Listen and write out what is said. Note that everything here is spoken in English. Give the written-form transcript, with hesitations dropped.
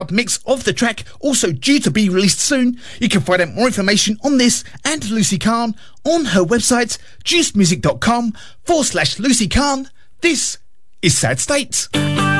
mix of the track, also due to be released soon. You can find out more information on this and Lucy Khan on her website, juicemusic.com/Lucy Khan. This is Sad State.